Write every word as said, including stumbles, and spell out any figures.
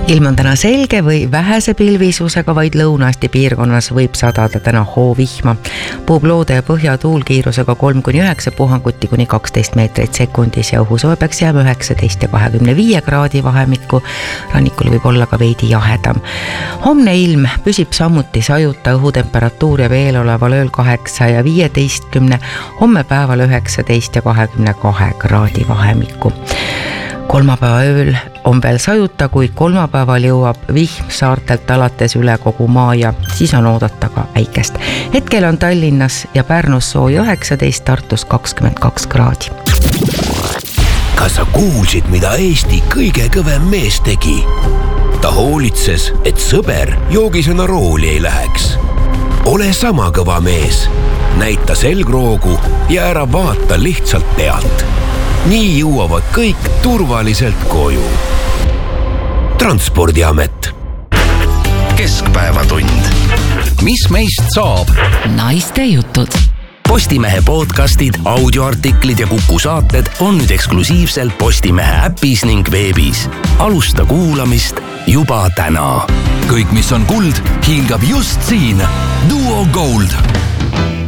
Ilm on täna selge või vähese pilvisusega, vaid lõunasti piirkonnas võib sadada täna hoovihma. Puhub loode ja põhjatuul kiirusega kolm kuni üheksa, puhanguti kuni kaksteist meetrit sekundis ja õhusoe peaks jääma üheksateist ja kahekümne viie kraadi vahemikku. Rannikul võib olla ka veidi jahedam. Homne ilm püsib samuti sajuta, õhutemperatuur ja veel oleval ööl kaheksa ja viieteistkümne, homme päeval üheksateist ja kahekümne kahe kraadi vahemikku. Kolmapäeva ööl on veel sajuta, kuid kolmapäeval jõuab vihm saartelt alates üle kogu maa ja siis on oodata ka äikest. Hetkel on Tallinnas ja Pärnus sooja üheksateist, Tartus kakskümmend kaks kraadi. Kas sa kuulsid, mida Eesti kõige kõvem mees tegi? Ta hoolitses, et sõber joogisena rooli ei läheks. Ole sama kõva mees. Näita selgroogu ja ära vaata lihtsalt pealt. Nii jõuavad kõik turvaliselt koju. Transpordiamet. Keskpäevatund. Mis meist saab? Naiste jutud. Postimehe podcastid, audioartiklid ja Kuku saated on nüüd eksklusiivselt Postimehe äpis ning veebis. Alusta kuulamist juba täna. Kõik, mis on kuld, hingab just siin. Duo Gold.